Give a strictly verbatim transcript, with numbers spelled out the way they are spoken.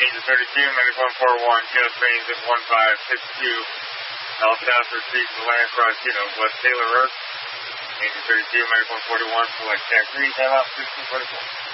Angel thirty-two, medic one four one, Kilo Spain, zip one five six two. L South received the land cross, Kilo, West Taylor Road. Angel thirty-two, medic one forty-one, select taxi, time out sixteen forty-four.